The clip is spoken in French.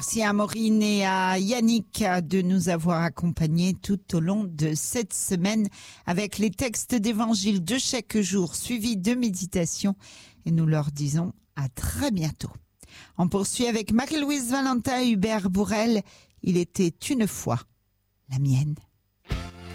Merci à Maureen et à Yannick de nous avoir accompagnés tout au long de cette semaine avec les textes d'évangile de chaque jour suivis de méditation et nous leur disons à très bientôt. On poursuit avec Marie-Louise Valentin et Hubert Bourrel. Il était une fois la mienne.